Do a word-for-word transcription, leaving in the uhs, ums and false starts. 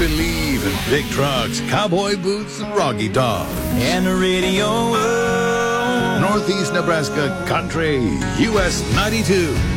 believe in big trucks, cowboy boots, and Rocky Top. And the radio. Northeast Nebraska Country, U S ninety-two.